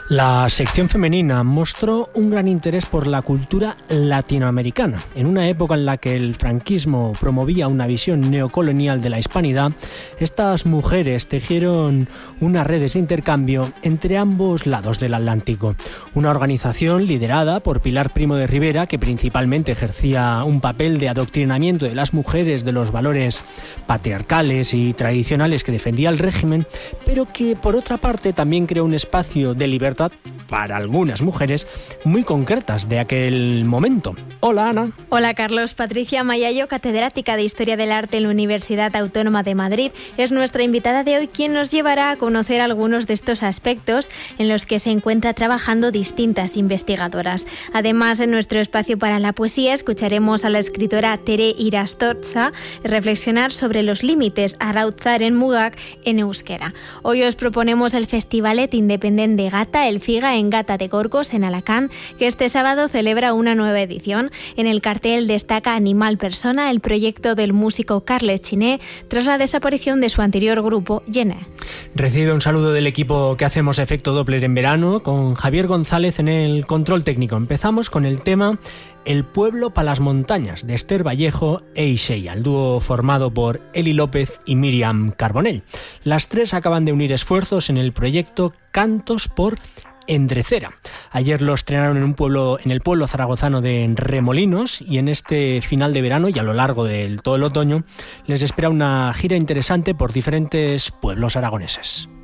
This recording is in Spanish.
La sección femenina mostró un gran interés por la cultura latinoamericana. En una época en la que el franquismo promovía una visión neocolonial de la hispanidad, estas mujeres tejieron unas redes de intercambio entre ambos lados del Atlántico. Una organización liderada por Pilar Primo de Rivera, que principalmente ejercía un papel de adoctrinamiento de las mujeres de los valores patriarcales y tradicionales que defendía el régimen, pero que por otra parte también creó un espacio de libertad para algunas mujeres muy concretas de aquel momento. Hola, Ana. Hola, Carlos. Patricia Mayayo, catedrática de Historia del Arte en la Universidad Autónoma de Madrid, es nuestra invitada de hoy, quien nos llevará a conocer algunos de estos aspectos en los que se encuentra trabajando distintas investigadoras. Además, en nuestro espacio para la poesía escucharemos a la escritora Tere Irastortza reflexionar sobre los límites arrautzaren mugak en euskera. Hoy os proponemos el Festivalet Independent de Gata, el FIGA, en Gata de Gorgos, en Alacant, que este sábado celebra una nueva edición. En el cartel destaca Animal Persona, el proyecto del músico Carles Chiné, tras la desaparición de su anterior grupo, Gené. Recibe un saludo del equipo que hacemos Efecto Doppler en verano, con Javier González en el control técnico. Empezamos con el tema El pueblo pa' las montañas, de Esther Vallejo e Isella, el dúo formado por Eli López y Miriam Carbonell. Las tres acaban de unir esfuerzos en el proyecto Cantos por Endrecera. Ayer lo estrenaron en el pueblo zaragozano de Remolinos, y en este final de verano y a lo largo de todo el otoño les espera una gira interesante por diferentes pueblos aragoneses.